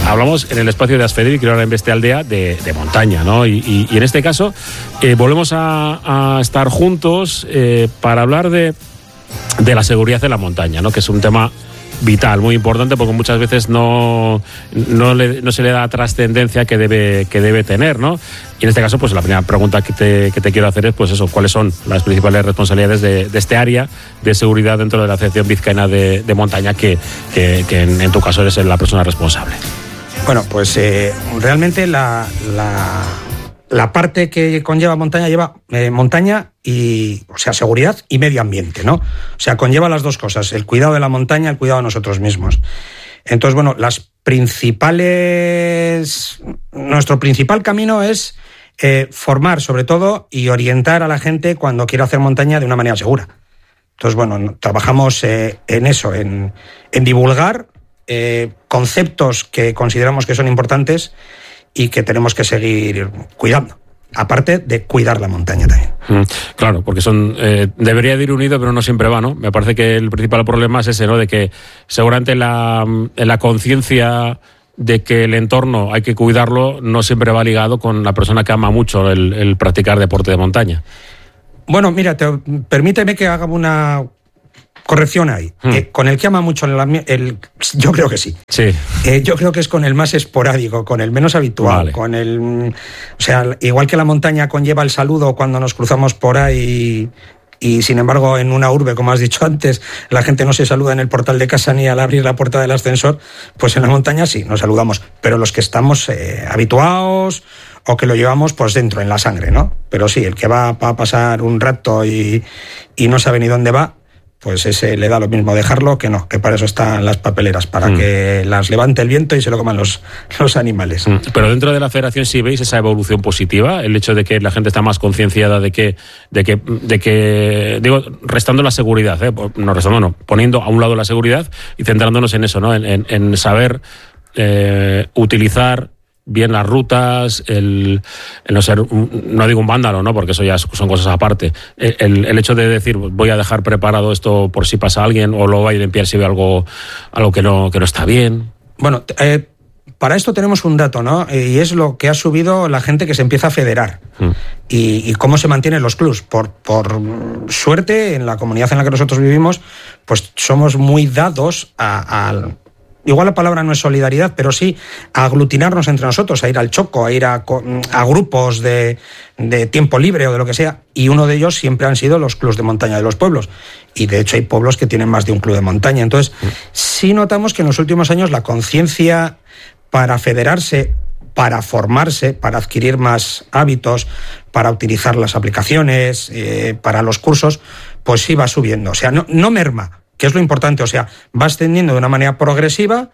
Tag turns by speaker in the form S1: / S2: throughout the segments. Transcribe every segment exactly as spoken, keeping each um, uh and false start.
S1: hablamos en el espacio de Asfedil y Kirolaren Bestealdea de, de montaña, ¿no? Y, y, y en este caso eh, volvemos a, a estar juntos eh, para hablar de, de la seguridad en la montaña, ¿no? Que es un tema vital, muy importante, porque muchas veces no, no, le, no se le da la trascendencia que debe, que debe tener, ¿no? Y en este caso, pues la primera pregunta que te, que te quiero hacer es, pues eso, ¿cuáles son las principales responsabilidades de, de este área de seguridad dentro de la Asociación Vizcaína de, de Montaña, que, que, que en, en tu caso eres la persona responsable?
S2: Bueno, pues eh, realmente la, la, la parte que conlleva montaña lleva eh, montaña y, o sea, seguridad y medio ambiente, ¿no? O sea, conlleva las dos cosas, el cuidado de la montaña, el cuidado de nosotros mismos. Entonces, bueno, las principales... Nuestro principal camino es eh, formar, sobre todo, y orientar a la gente cuando quiere hacer montaña de una manera segura. Entonces, bueno, trabajamos eh, en eso, en, en divulgar eh, conceptos que consideramos que son importantes y que tenemos que seguir cuidando. Aparte de cuidar la montaña también.
S1: Mm, claro, porque son eh, debería de ir unido, pero no siempre va, ¿no? Me parece que el principal problema es ese, ¿no? De que seguramente la, la conciencia de que el entorno hay que cuidarlo no siempre va ligado con la persona que ama mucho el, el practicar deporte de montaña.
S2: Bueno, mira, te, permíteme que haga una corrección ahí. Hmm. Eh, con el que ama mucho el, el yo creo que sí.
S1: Sí.
S2: Eh, yo creo que es con el más esporádico, con el menos habitual, vale. Con el, o sea, igual que la montaña conlleva el saludo cuando nos cruzamos por ahí y sin embargo en una urbe, como has dicho antes, la gente no se saluda en el portal de casa ni al abrir la puerta del ascensor, pues en la montaña sí, nos saludamos. Pero los que estamos eh, habituados o que lo llevamos pues dentro, en la sangre, ¿no? Pero sí, el que va, va a pasar un rato y, y no sabe ni dónde va, pues ese le da lo mismo dejarlo que no, que para eso están las papeleras, para mm. que las levante el viento y se lo coman los, los animales. Mm.
S1: Pero dentro de la federación sí veis esa evolución positiva, el hecho de que la gente está más concienciada de que, de que, de que digo, restando la seguridad, ¿eh? no restando, no, poniendo a un lado la seguridad y centrándonos en eso, ¿no? En, en, en saber eh, utilizar bien las rutas, el, el no ser, no digo un vándalo, ¿no? Porque eso ya son cosas aparte. El, el hecho de decir, voy a dejar preparado esto por si pasa alguien, o lo voy a limpiar si veo algo, algo que no, que no está bien.
S2: Bueno, eh, para esto tenemos un dato, ¿no? Y es lo que ha subido la gente que se empieza a federar. Mm. Y, y cómo se mantienen los clubs. Por, por suerte, en la comunidad en la que nosotros vivimos, pues somos muy dados a, a igual la palabra no es solidaridad, pero sí a aglutinarnos entre nosotros, a ir al choco, a ir a, a grupos de, de tiempo libre o de lo que sea, y uno de ellos siempre han sido los clubs de montaña de los pueblos, y de hecho hay pueblos que tienen más de un club de montaña. Entonces, sí notamos que en los últimos años la conciencia para federarse, para formarse, para adquirir más hábitos, para utilizar las aplicaciones, eh, para los cursos, pues sí va subiendo, o sea, no, no merma, que es lo importante, o sea, va ascendiendo de una manera progresiva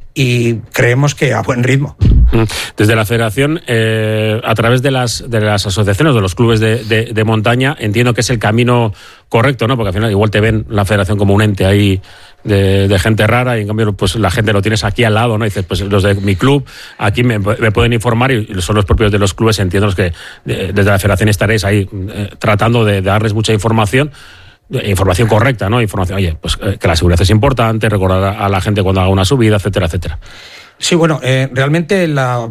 S2: y creemos que a buen ritmo.
S1: Desde la federación, eh, a través de las, de las asociaciones, de los clubes de, de, de montaña, entiendo que es el camino correcto, ¿no? Porque al final igual te ven la federación como un ente ahí de, de gente rara, y en cambio pues la gente lo tienes aquí al lado, ¿no? Y dices, pues los de mi club aquí me, me pueden informar, y son los propios de los clubes, entiendo los que eh, desde la federación estaréis ahí eh, tratando de, de darles mucha información. Información correcta, ¿no? Información, oye, pues eh, que la seguridad es importante, recordar a, a la gente cuando haga una subida, etcétera, etcétera.
S2: Sí, bueno, eh, realmente la,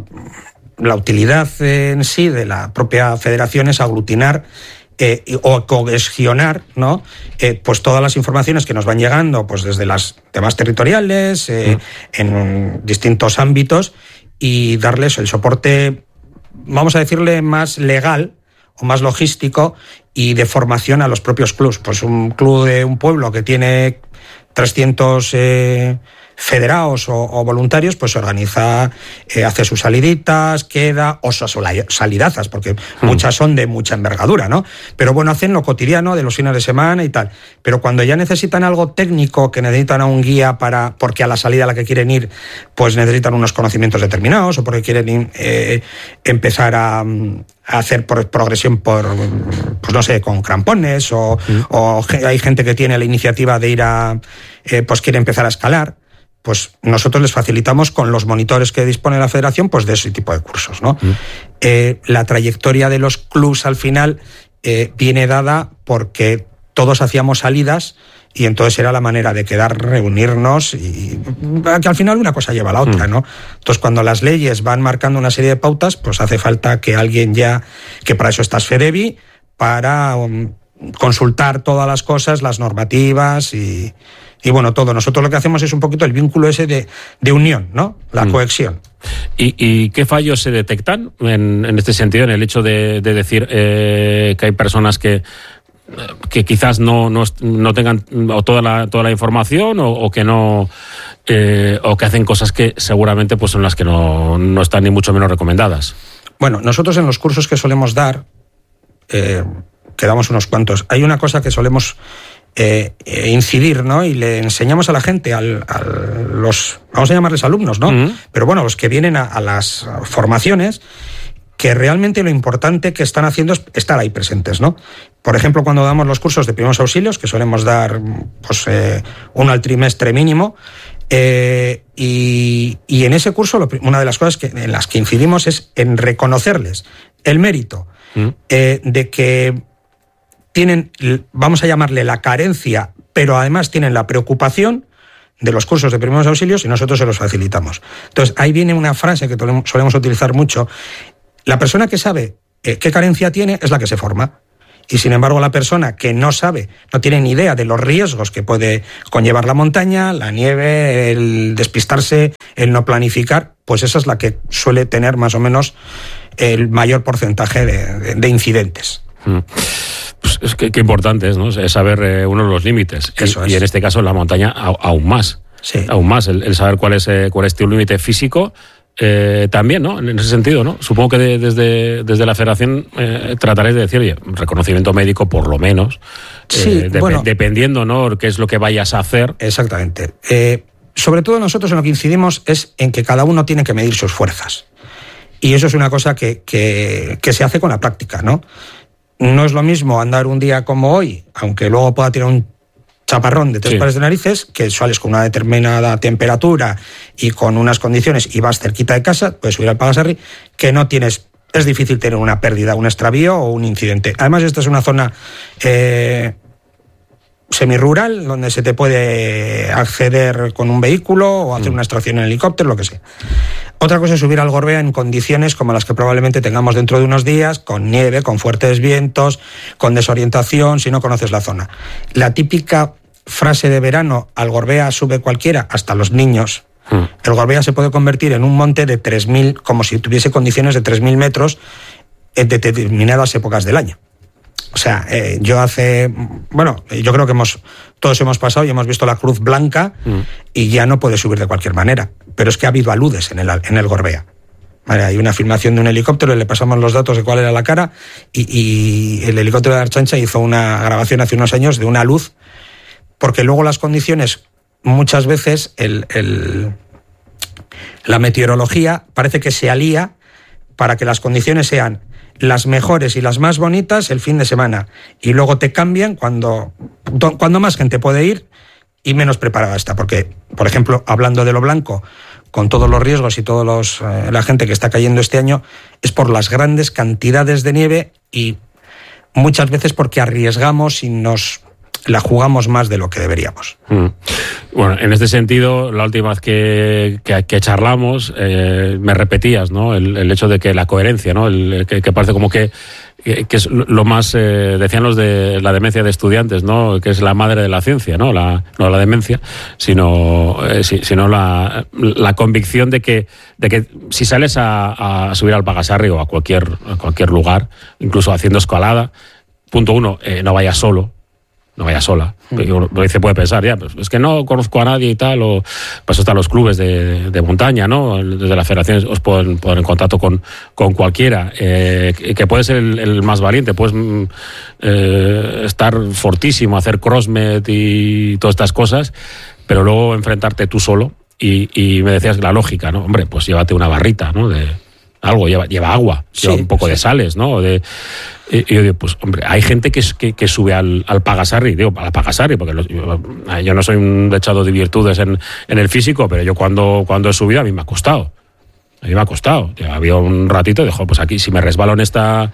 S2: la utilidad en sí de la propia federación es aglutinar eh, o cohesionar, ¿no? Eh, pues todas las informaciones que nos van llegando, pues desde las temas territoriales, eh, mm. en distintos ámbitos, y darles el soporte, vamos a decirle, más legal o más logístico y de formación a los propios clubs. Pues un club de un pueblo que tiene trescientos eh, federados o, o voluntarios, pues se organiza, eh, hace sus saliditas, queda, o sus salidazas, porque mm. muchas son de mucha envergadura, ¿no? Pero bueno, hacen lo cotidiano de los fines de semana y tal. Pero cuando ya necesitan algo técnico, que necesitan a un guía para, porque a la salida a la que quieren ir, pues necesitan unos conocimientos determinados, o porque quieren eh, empezar a, a hacer por, progresión por, pues no sé, con crampones, o, mm. o hay gente que tiene la iniciativa de ir a, eh, pues quiere empezar a escalar, pues nosotros les facilitamos con los monitores que dispone la federación, pues de ese tipo de cursos, ¿no? Mm. Eh, la trayectoria de los clubs al final eh, viene dada porque todos hacíamos salidas y entonces era la manera de quedar, reunirnos, y que al final una cosa lleva a la otra, ¿no? Entonces, cuando las leyes van marcando una serie de pautas, pues hace falta que alguien ya, que para eso está FEDEVI, para um, consultar todas las cosas, las normativas y, y bueno, todo. Nosotros lo que hacemos es un poquito el vínculo ese de, de unión, ¿no? La mm. cohesión.
S1: ¿Y, ¿Y qué fallos se detectan en, en este sentido, en el hecho de, de decir eh, que hay personas que que quizás no, no, no tengan o toda la toda la información o, o que no eh, o que hacen cosas que seguramente pues son las que no, no están ni mucho menos recomendadas?
S2: Bueno, nosotros en los cursos que solemos dar, eh, que damos unos cuantos, hay una cosa que solemos eh, incidir, ¿no? Y le enseñamos a la gente, al, a los, vamos a llamarles alumnos, ¿no? Uh-huh. Pero bueno, los que vienen a, a las formaciones, que realmente lo importante que están haciendo es estar ahí presentes, ¿no? Por ejemplo, cuando damos los cursos de primeros auxilios, que solemos dar pues, eh, uno al trimestre mínimo, eh, y, y en ese curso lo, una de las cosas que, en las que incidimos es en reconocerles el mérito mm. eh, de que tienen, vamos a llamarle la carencia, pero además tienen la preocupación de los cursos de primeros auxilios y nosotros se los facilitamos. Entonces, ahí viene una frase que solemos utilizar mucho. La persona que sabe eh, qué carencia tiene es la que se forma. Y sin embargo, la persona que no sabe, no tiene ni idea de los riesgos que puede conllevar la montaña, la nieve, el despistarse, el no planificar, pues esa es la que suele tener más o menos el mayor porcentaje de, de, de incidentes.
S1: Mm. Pues es que, que importante es, ¿no? Es saber eh, uno de los límites.
S2: Eso
S1: y,
S2: es.
S1: y en este caso en la montaña a, aún más.
S2: Sí.
S1: Aún más, el, el saber cuál es, eh, cuál es tu límite físico. Eh, también, ¿no? En ese sentido, ¿no? Supongo que de, desde, desde la federación eh, trataréis de decir, oye, reconocimiento médico por lo menos,
S2: sí,
S1: eh, de,
S2: bueno,
S1: dependiendo, ¿no? Qué es lo que vayas a hacer.
S2: Exactamente. Eh, sobre todo nosotros en lo que incidimos es en que cada uno tiene que medir sus fuerzas. Y eso es una cosa que, que, que se hace con la práctica, ¿no? No es lo mismo andar un día como hoy, aunque luego pueda tener un chaparrón de tres sí. pares de narices, que sales con una determinada temperatura y con unas condiciones y vas cerquita de casa, puedes subir al Pagasarri, que no tienes, es difícil tener una pérdida, un extravío o un incidente. Además, esta es una zona eh, semirural, donde se te puede acceder con un vehículo o hacer mm. una extracción en helicóptero, lo que sea. Otra cosa es subir al Gorbea en condiciones como las que probablemente tengamos dentro de unos días, con nieve, con fuertes vientos, con desorientación, si no conoces la zona. La típica frase de verano, al Gorbea sube cualquiera, hasta los niños. Mm. El Gorbea se puede convertir en un monte de tres mil, como si tuviese condiciones de tres mil metros en determinadas épocas del año. O sea, eh, yo hace... Bueno, yo creo que hemos todos hemos pasado y hemos visto la Cruz Blanca mm. y ya no puede subir de cualquier manera. Pero es que ha habido aludes en el, en el Gorbea. Vale, hay una filmación de un helicóptero, le pasamos los datos de cuál era la cara y, y el helicóptero de Archancha hizo una grabación hace unos años de una luz, porque luego las condiciones, muchas veces el, el, la meteorología parece que se alía para que las condiciones sean las mejores y las más bonitas el fin de semana, y luego te cambian cuando, cuando más gente puede ir y menos preparada está, porque, por ejemplo, hablando de lo blanco, con todos los riesgos y toda eh, la gente que está cayendo este año, es por las grandes cantidades de nieve y muchas veces porque arriesgamos y nos la jugamos más de lo que deberíamos.
S1: Mm. Bueno, en este sentido, la última vez que, que, que charlamos, eh, me repetías, ¿no? El, el hecho de que la coherencia, ¿no? El, que, que parece como que, que, que es lo más, eh, decían los de la demencia de estudiantes, ¿no? Que es la madre de la ciencia, ¿no? La, no la demencia, sino, eh, si, sino la, la convicción de que, de que si sales a, a subir al Pagasarri o a cualquier, a cualquier lugar, incluso haciendo escalada, punto uno, eh, no vayas solo. No vaya sola. Mm. Se puede pensar, ya, pues es que no conozco a nadie y tal, o pues están los clubes de, de montaña, ¿no? Desde las federaciones os pueden poner en contacto con, con cualquiera, eh, que puede ser el, el más valiente, puedes eh, estar fortísimo, hacer crossmet y todas estas cosas, pero luego enfrentarte tú solo, y, y me decías la lógica, ¿no? Hombre, pues llévate una barrita, ¿no? De algo, lleva, lleva agua, sí, lleva un poco sí. de sales, ¿no? De, y yo digo, pues, hombre, hay gente que, que, que sube al, al Pagasarri, digo, al Pagasarri, porque los, yo, yo no soy un dechado de virtudes en, en el físico, pero yo cuando, cuando he subido a mí me ha costado. A mí me ha costado. Ya había un ratito y dijo, pues aquí, si me resbalo en esta,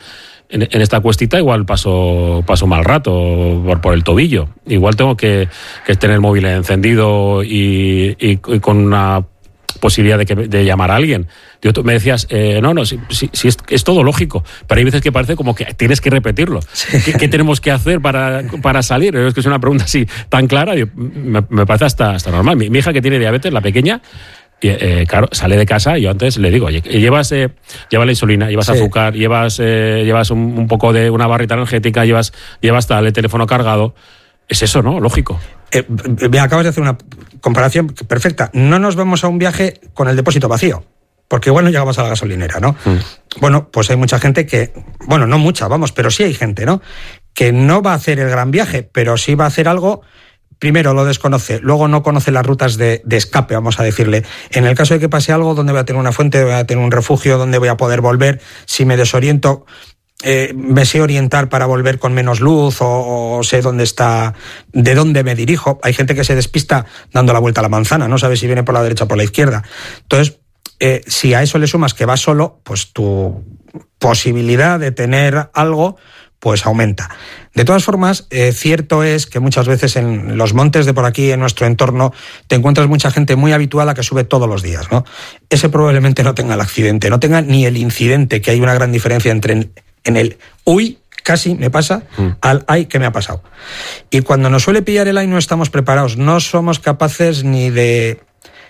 S1: en, en esta cuestita igual paso, paso mal rato por, por el tobillo. Igual tengo que, que tener el móvil encendido y, y, y con una posibilidad de, que, de llamar a alguien. Yo, me decías, eh, no, no, si, si, si es, es todo lógico, pero hay veces que parece como que tienes que repetirlo. Sí. ¿Qué, ¿Qué tenemos que hacer para, para salir? Es que es una pregunta así tan clara, yo, me, me parece hasta, hasta normal. Mi, mi hija que tiene diabetes, la pequeña, y, eh, claro, sale de casa y yo antes le digo, oye, llevas, eh, llevas la insulina, llevas sí. azúcar, llevas, eh, llevas un, un poco de una barrita energética, llevas, llevas tal, el teléfono cargado. Es eso, ¿no? Lógico.
S2: Eh, me acabas de hacer una comparación perfecta. No nos vamos a un viaje con el depósito vacío, porque igual no llegamos a la gasolinera, ¿no? Mm. Bueno, pues hay mucha gente que, bueno, no mucha, vamos, pero sí hay gente, ¿no? Que no va a hacer el gran viaje, pero sí va a hacer algo. Primero lo desconoce, luego no conoce las rutas de, de escape, vamos a decirle. En el caso de que pase algo, ¿dónde voy a tener una fuente? ¿Voy a tener un refugio? ¿Dónde voy a poder volver? Si me desoriento, eh, me sé orientar para volver con menos luz o, o sé dónde está, de dónde me dirijo. Hay gente que se despista dando la vuelta a la manzana, no sabe si viene por la derecha o por la izquierda. Entonces, eh, si a eso le sumas que vas solo, pues tu posibilidad de tener algo pues aumenta. De todas formas, eh, cierto es que muchas veces en los montes de por aquí, en nuestro entorno, te encuentras mucha gente muy habitual a que sube todos los días, ¿no? Ese probablemente no tenga el accidente, no tenga ni el incidente, que hay una gran diferencia entre en, en el uy, casi me pasa, mm. al ay, que me ha pasado. Y cuando nos suele pillar el ay no estamos preparados, no somos capaces ni de,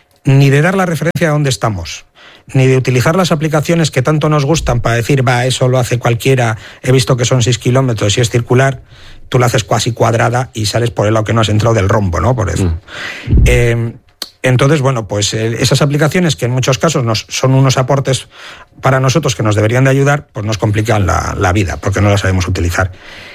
S2: ni de dar la referencia a dónde estamos, ni de utilizar las aplicaciones que tanto nos gustan para decir, va, eso lo hace cualquiera, he visto que son seis kilómetros y es circular, tú la haces casi cuadrada y sales por el lado que no has entrado del rombo, ¿no? Por eso. Mm. Eh, entonces, bueno, pues eh, esas aplicaciones que en muchos casos nos, son unos aportes para nosotros que nos deberían de ayudar, pues nos complican la, la vida, porque no las sabemos utilizar.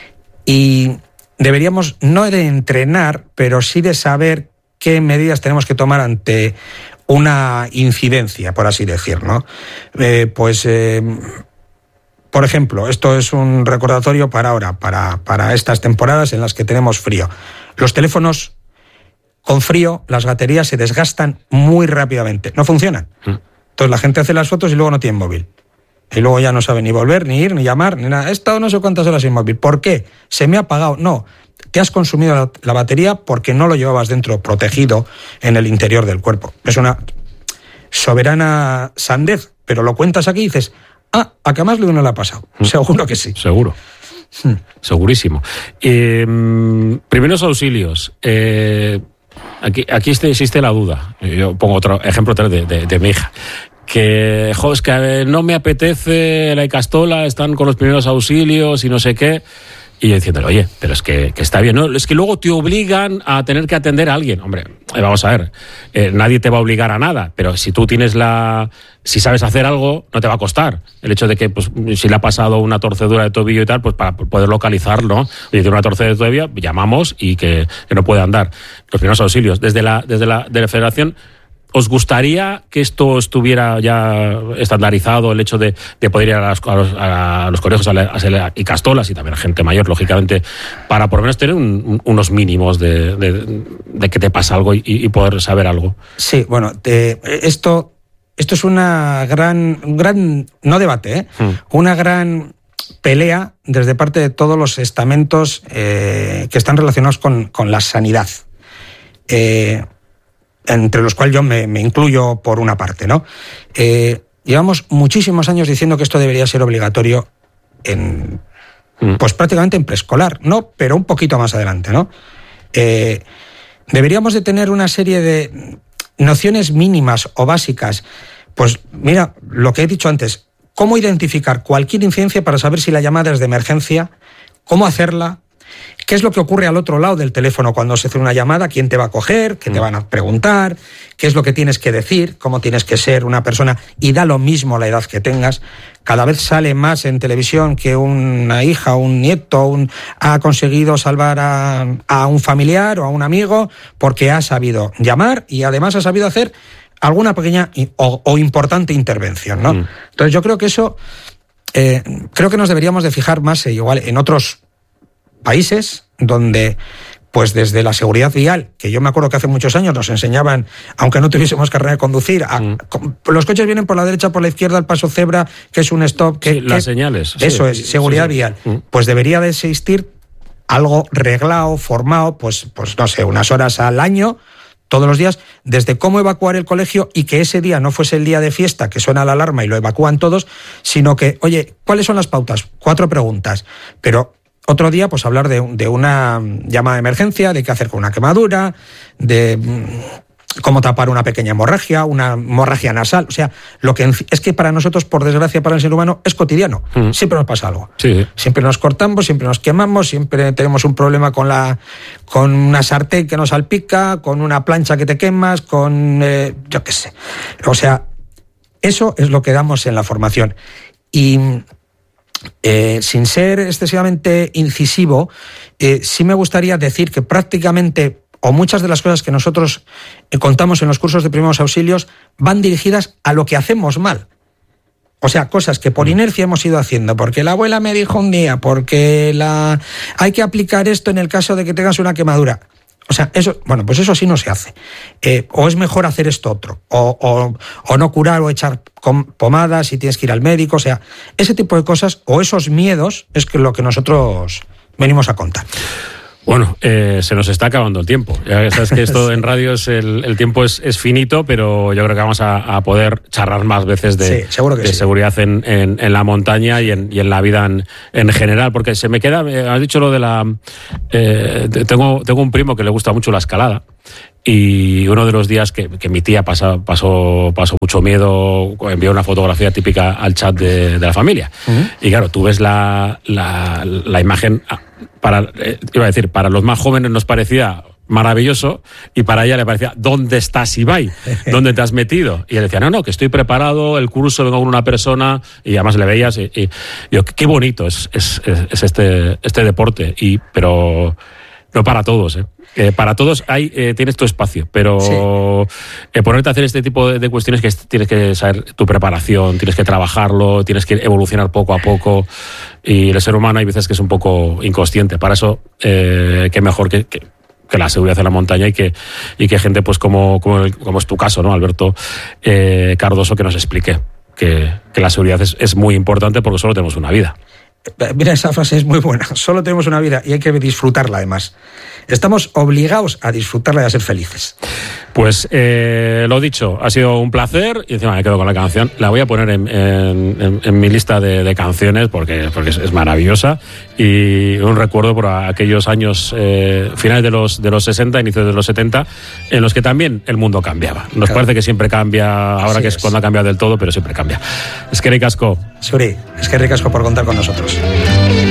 S2: Y deberíamos no de entrenar, pero sí de saber qué medidas tenemos que tomar ante una incidencia, por así decir, ¿no? Eh, pues, eh, por ejemplo, esto es un recordatorio para ahora, para, para estas temporadas en las que tenemos frío. Los teléfonos con frío, las baterías se desgastan muy rápidamente, no funcionan. Entonces la gente hace las fotos y luego no tiene móvil. Y luego ya no sabe ni volver, ni ir, ni llamar, ni nada. He estado no sé cuántas horas sin móvil. ¿Por qué? ¿Se me ha apagado? No. Te has consumido la, la batería porque no lo llevabas dentro, protegido en el interior del cuerpo. Es una soberana sandez, pero lo cuentas aquí y dices, ah, a que más no le ha pasado. Mm. Seguro que sí.
S1: Seguro. Mm. Segurísimo. Eh, primeros auxilios. Eh, aquí aquí existe la duda. Yo pongo otro ejemplo de, de, de mi hija. Que, jo, es que no me apetece la Icastola, están con los primeros auxilios y no sé qué. Y yo diciéndole, oye, pero es que, que está bien, ¿no? Es que luego te obligan a tener que atender a alguien. Hombre, vamos a ver, eh, nadie te va a obligar a nada, pero si tú tienes la... Si sabes hacer algo, no te va a costar. El hecho de que, pues, si le ha pasado una torcedura de tobillo y tal, pues para poder localizarlo, ¿no? Oye, tiene una torcedura de tobillo, llamamos y que, que no puede andar. Los primeros auxilios. Desde la, desde la, de la Federación, ¿os gustaría que esto estuviera ya estandarizado, el hecho de, de poder ir a, las, a, los, a los colegios a la, a la Icastolas y también a gente mayor, lógicamente, para por lo menos tener un, un, unos mínimos de, de, de que te pasa algo y, y poder saber algo?
S2: Sí, bueno, te, esto, esto es una gran, un gran, no debate, ¿eh? Hmm. una gran pelea desde parte de todos los estamentos eh, que están relacionados con, con la sanidad. Eh, entre los cuales yo me, me incluyo por una parte, ¿no? Eh, llevamos muchísimos años diciendo que esto debería ser obligatorio en, mm. pues prácticamente en preescolar, ¿no? Pero un poquito más adelante, ¿no? Eh, deberíamos de tener una serie de nociones mínimas o básicas. Pues mira, lo que he dicho antes, cómo identificar cualquier incidencia para saber si la llamada es de emergencia, cómo hacerla, qué es lo que ocurre al otro lado del teléfono cuando se hace una llamada, quién te va a coger, qué te van a preguntar, qué es lo que tienes que decir, cómo tienes que ser una persona, y da lo mismo la edad que tengas. Cada vez sale más en televisión que una hija o un nieto un, ha conseguido salvar a, a un familiar o a un amigo porque ha sabido llamar y además ha sabido hacer alguna pequeña o, o importante intervención, ¿no? Mm. Entonces yo creo que eso, eh, creo que nos deberíamos de fijar más eh, igual en otros países donde pues desde la seguridad vial, que yo me acuerdo que hace muchos años nos enseñaban, aunque no tuviésemos carrera de conducir, a, mm. los coches vienen por la derecha, por la izquierda, el paso cebra, que es un stop, que,
S1: sí,
S2: que
S1: las señales.
S2: Eso
S1: sí,
S2: es, seguridad sí, sí. vial. Mm. Pues debería de existir algo reglado, formado, pues, pues no sé, unas horas al año, todos los días, desde cómo evacuar el colegio y que ese día no fuese el día de fiesta, que suena la alarma y lo evacúan todos, sino que, oye, ¿cuáles son las pautas? Cuatro preguntas. Pero otro día, pues hablar de, de una llamada de emergencia, de qué hacer con una quemadura, de cómo tapar una pequeña hemorragia, una hemorragia nasal. O sea, lo que es que para nosotros, por desgracia para el ser humano, es cotidiano. Mm. Siempre nos pasa algo.
S1: Sí.
S2: Siempre nos cortamos, siempre nos quemamos, siempre tenemos un problema con la con una sartén que nos salpica, con una plancha que te quemas, con eh, yo qué sé. O sea, eso es lo que damos en la formación. Y eh, sin ser excesivamente incisivo, eh, sí me gustaría decir que prácticamente o muchas de las cosas que nosotros contamos en los cursos de primeros auxilios van dirigidas a lo que hacemos mal. O sea, cosas que por inercia hemos ido haciendo, porque la abuela me dijo un día, porque la hay que aplicar esto en el caso de que tengas una quemadura. O sea, eso, bueno, pues eso así no se hace. Eh, o es mejor hacer esto otro, o, o, o no curar o echar pomadas si tienes que ir al médico. O sea, ese tipo de cosas o esos miedos es lo que nosotros venimos a contar.
S1: Bueno, eh, se nos está acabando el tiempo. Ya sabes que esto en radio es el, el tiempo es, es finito, pero yo creo que vamos a, a poder charlar más veces de,
S2: sí, seguro que
S1: de
S2: sí.
S1: seguridad en, en, en la montaña y en, y en la vida en, en general, porque se me queda, has dicho lo de la... Eh, tengo, tengo un primo que le gusta mucho la escalada. Y uno de los días que, que mi tía pasó, pasó, pasó mucho miedo, envió una fotografía típica al chat de, de la familia. Uh-huh. Y claro, tú ves la, la, la imagen, para, eh, iba a decir, para los más jóvenes nos parecía maravilloso y para ella le parecía, ¿dónde estás, Ibai? ¿Dónde te has metido? Y él decía, no, no, que estoy preparado, el curso, vengo con una persona, y además le veías y, y yo, qué bonito es, es, es este, este deporte, y pero no para todos, ¿eh? Eh, para todos hay eh, tienes tu espacio, pero sí. eh, ponerte a hacer este tipo de, de cuestiones que tienes que saber tu preparación, tienes que trabajarlo, tienes que evolucionar poco a poco, y el ser humano hay veces que es un poco inconsciente. Para eso, eh, qué mejor que, que, que la seguridad en la montaña y que, y que gente pues como, como, como es tu caso, ¿no, Alberto eh, Cardoso, que nos explique que, que la seguridad es, es muy importante porque solo tenemos una vida.
S2: Mira, esa frase es muy buena. Solo tenemos una vida y hay que disfrutarla, además. Estamos obligados a disfrutarla y a ser felices.
S1: Pues eh, lo dicho, ha sido un placer y encima me quedo con la canción. La voy a poner en, en, en, en mi lista de, de canciones porque, porque es, es maravillosa y un recuerdo por aquellos años eh, finales de los, de los sesenta, inicios de los setenta, en los que también el mundo cambiaba. Nos claro. parece que siempre cambia, ahora Así que es, es cuando ha cambiado del todo, pero siempre cambia. Es que ricasco.
S2: Suri, es que ricasco por contar con nosotros.